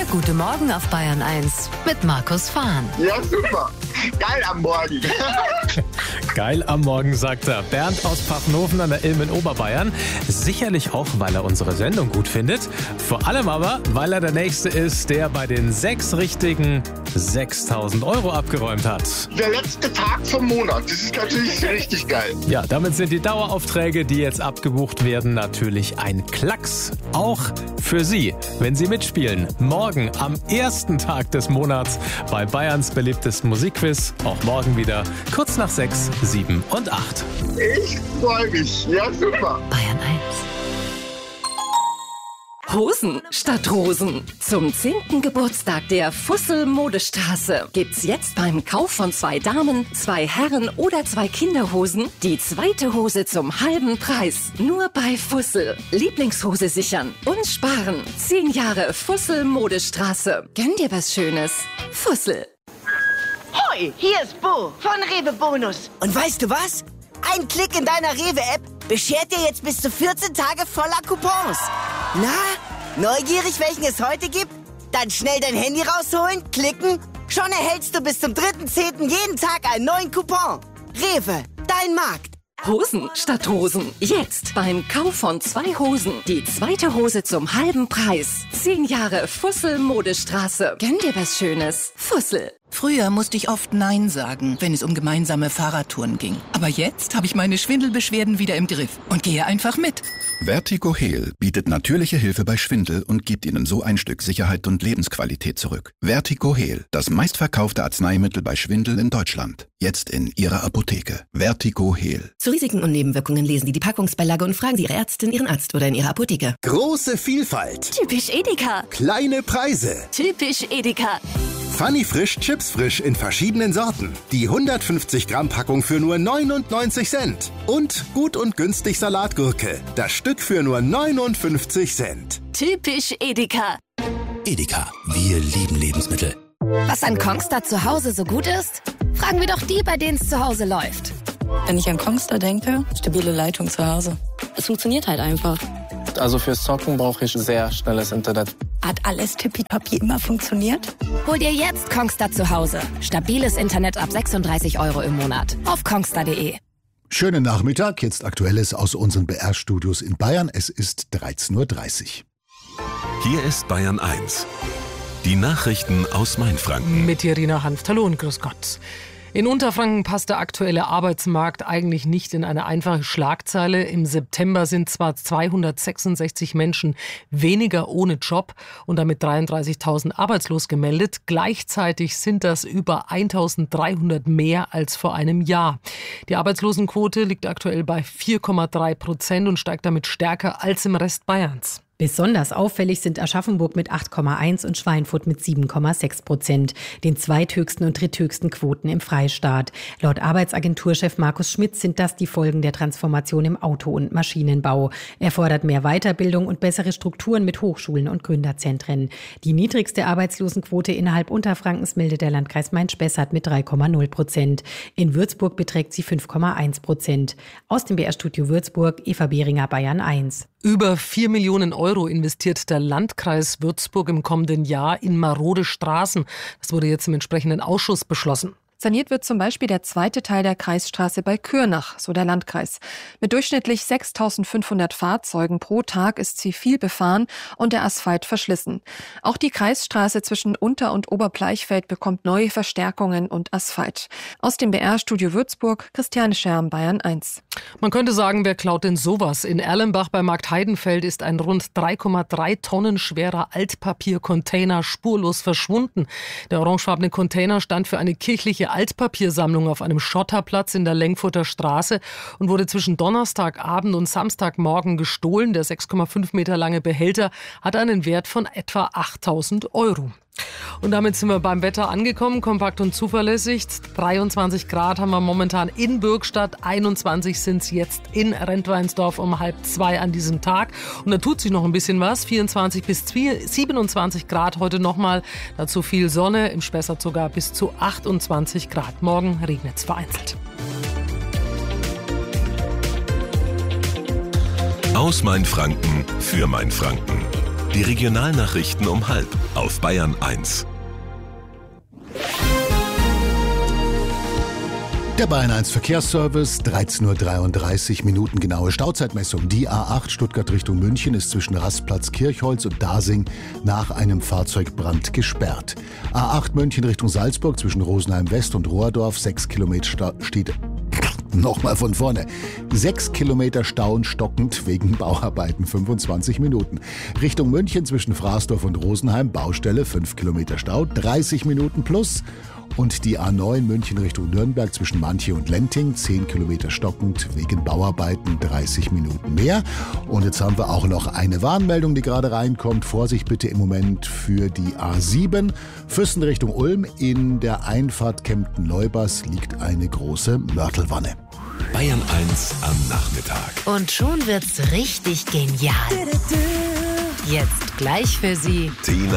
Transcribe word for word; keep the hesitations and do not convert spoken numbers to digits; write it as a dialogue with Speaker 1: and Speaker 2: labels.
Speaker 1: Guten Morgen auf Bayern eins mit Markus Fahn.
Speaker 2: Ja, super. Geil am Morgen.
Speaker 3: Geil am Morgen, sagt er. Bernd aus Pfaffenhofen an der Ilm in Oberbayern. Sicherlich auch, weil er unsere Sendung gut findet. Vor allem aber, weil er der Nächste ist, der bei den sechs richtigen sechstausend Euro abgeräumt hat.
Speaker 2: Der letzte Tag vom Monat. Das ist natürlich richtig geil.
Speaker 3: Ja, damit sind die Daueraufträge, die jetzt abgebucht werden, natürlich ein Klacks. Auch für Sie, wenn Sie mitspielen. Morgen am ersten Tag des Monats bei Bayerns beliebtesten Musikquiz. Auch morgen wieder kurz nach sechs, sieben und acht.
Speaker 2: Ich freue mich. Ja, super.
Speaker 1: Bayern eins.
Speaker 4: Hosen statt Rosen. Zum zehnten Geburtstag der Fussel Modestraße gibt's jetzt beim Kauf von zwei Damen, zwei Herren oder zwei Kinderhosen die zweite Hose zum halben Preis. Nur bei Fussel. Lieblingshose sichern und sparen. Zehn Jahre Fussel Modestraße. Gönn dir was Schönes. Fussel.
Speaker 5: Hoi, hier ist Bo von Rewe Bonus. Und weißt du was? Ein Klick in deiner Rewe-App beschert dir jetzt bis zu vierzehn Tage voller Coupons. Na, neugierig, welchen es heute gibt? Dann schnell dein Handy rausholen, klicken. Schon erhältst du bis zum dritten zehnten jeden Tag einen neuen Coupon. Rewe, dein Markt.
Speaker 4: Hosen statt Rosen. Jetzt beim Kauf von zwei Hosen die zweite Hose zum halben Preis. Zehn Jahre Fussel Modestraße. Gönn dir was Schönes. Fussel.
Speaker 6: Früher musste ich oft Nein sagen, wenn es um gemeinsame Fahrradtouren ging. Aber jetzt habe ich meine Schwindelbeschwerden wieder im Griff und gehe einfach mit.
Speaker 7: Vertigo Heal bietet natürliche Hilfe bei Schwindel und gibt Ihnen so ein Stück Sicherheit und Lebensqualität zurück. Vertigo Heal, das meistverkaufte Arzneimittel bei Schwindel in Deutschland. Jetzt in Ihrer Apotheke. Vertigo Heal.
Speaker 8: Zu Risiken und Nebenwirkungen lesen Sie die Packungsbeilage und fragen Sie Ihre Ärztin, Ihren Arzt oder in Ihrer Apotheke.
Speaker 9: Große Vielfalt.
Speaker 10: Typisch Edeka.
Speaker 9: Kleine Preise.
Speaker 10: Typisch Edeka.
Speaker 9: Funny Frisch, Chips frisch in verschiedenen Sorten. Die hundertfünfzig Gramm Packung für nur neunundneunzig Cent. Und gut und günstig Salatgurke. Das Stück für nur neunundfünfzig Cent.
Speaker 10: Typisch Edeka.
Speaker 11: Edeka, wir lieben Lebensmittel.
Speaker 12: Was an Kongstar zu Hause so gut ist? Fragen wir doch die, bei denen es zu Hause läuft.
Speaker 13: Wenn ich an Kongstar denke, stabile Leitung zu Hause.
Speaker 14: Es funktioniert halt einfach.
Speaker 15: Also fürs Zocken brauche ich sehr schnelles Internet.
Speaker 16: Hat alles tippitoppi immer funktioniert?
Speaker 12: Hol dir jetzt Kongstar zu Hause. Stabiles Internet ab sechsunddreißig Euro im Monat. Auf kongstar punkt de.
Speaker 17: Schönen Nachmittag, jetzt Aktuelles aus unseren B R-Studios in Bayern. Es ist dreizehn Uhr dreißig.
Speaker 18: Hier ist Bayern eins. Die Nachrichten aus Mainfranken.
Speaker 19: Mit Irina Hanft. Hallo und grüß Gott. In Unterfranken passt der aktuelle Arbeitsmarkt eigentlich nicht in eine einfache Schlagzeile. Im September sind zwar zweihundertsechsundsechzig Menschen weniger ohne Job und damit dreiunddreißigtausend arbeitslos gemeldet. Gleichzeitig sind das über eintausenddreihundert mehr als vor einem Jahr. Die Arbeitslosenquote liegt aktuell bei vier Komma drei Prozent und steigt damit stärker als im Rest Bayerns.
Speaker 20: Besonders auffällig sind Aschaffenburg mit acht Komma eins und Schweinfurt mit sieben Komma sechs Prozent, den zweithöchsten und dritthöchsten Quoten im Freistaat. Laut Arbeitsagenturchef Markus Schmidt sind das die Folgen der Transformation im Auto- und Maschinenbau. Er fordert mehr Weiterbildung und bessere Strukturen mit Hochschulen und Gründerzentren. Die niedrigste Arbeitslosenquote innerhalb Unterfrankens meldet der Landkreis Main-Spessart mit drei Komma null Prozent. In Würzburg beträgt sie fünf Komma eins Prozent. Aus dem B R-Studio Würzburg, Eva Behringer, Bayern eins.
Speaker 19: Über vier Millionen Euro investiert der Landkreis Würzburg im kommenden Jahr in marode Straßen. Das wurde jetzt im entsprechenden Ausschuss beschlossen.
Speaker 1: Saniert wird zum Beispiel der zweite Teil der Kreisstraße bei Kürnach, so der Landkreis. Mit durchschnittlich sechstausendfünfhundert Fahrzeugen pro Tag ist sie viel befahren und der Asphalt verschlissen. Auch die Kreisstraße zwischen Unter- und Oberbleichfeld bekommt neue Verstärkungen und Asphalt. Aus dem B R-Studio Würzburg, Christiane Scherm, Bayern eins.
Speaker 19: Man könnte sagen, wer klaut denn sowas? In Erlenbach bei Markt Heidenfeld ist ein rund drei Komma drei Tonnen schwerer Altpapiercontainer spurlos verschwunden. Der orangefarbene Container stand für eine kirchliche Altpapiersammlung auf einem Schotterplatz in der Lenkfurter Straße und wurde zwischen Donnerstagabend und Samstagmorgen gestohlen. Der sechs Komma fünf Meter lange Behälter hat einen Wert von etwa achttausend Euro. Und damit sind wir beim Wetter angekommen, kompakt und zuverlässig. dreiundzwanzig Grad haben wir momentan in Bürgstadt, einundzwanzig sind es jetzt in Rentweinsdorf um halb zwei an diesem Tag. Und da tut sich noch ein bisschen was, vierundzwanzig bis siebenundzwanzig Grad heute nochmal. Dazu viel Sonne, im Spessart sogar bis zu achtundzwanzig Grad. Morgen regnet es vereinzelt.
Speaker 18: Aus Mainfranken für Mainfranken. Die Regionalnachrichten um halb auf Bayern eins.
Speaker 17: Der Bayern eins Verkehrsservice, dreizehn Uhr dreiunddreißig Minuten genaue Stauzeitmessung. Die A acht Stuttgart Richtung München ist zwischen Rastplatz Kirchholz und Dasing nach einem Fahrzeugbrand gesperrt. A acht München Richtung Salzburg zwischen Rosenheim West und Rohrdorf, sechs Kilometer Sta- steht... Nochmal von vorne. Sechs Kilometer Stau stockend wegen Bauarbeiten, fünfundzwanzig Minuten. Richtung München zwischen Fraßdorf und Rosenheim, Baustelle, fünf Kilometer Stau, dreißig Minuten plus. Und die A neun München Richtung Nürnberg zwischen Manche und Lenting, zehn Kilometer stockend wegen Bauarbeiten, dreißig Minuten mehr. Und jetzt haben wir auch noch eine Warnmeldung, die gerade reinkommt. Vorsicht bitte im Moment für die A sieben. Füssen Richtung Ulm. In der Einfahrt Kempten-Neubers liegt eine große Mörtelwanne.
Speaker 18: Bayern eins am Nachmittag.
Speaker 21: Und schon wird's richtig genial. Jetzt gleich für Sie
Speaker 18: Tina